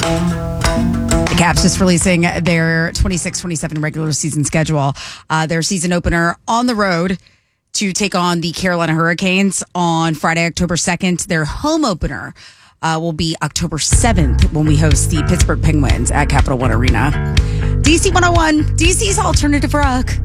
The Caps just releasing their 26-27 regular season schedule. Their season opener on the road to take on the Carolina Hurricanes on Friday, October 2nd. Their home opener will be October 7th when we host the Pittsburgh Penguins at Capital One Arena. DC 101, DC's Alternative Rock.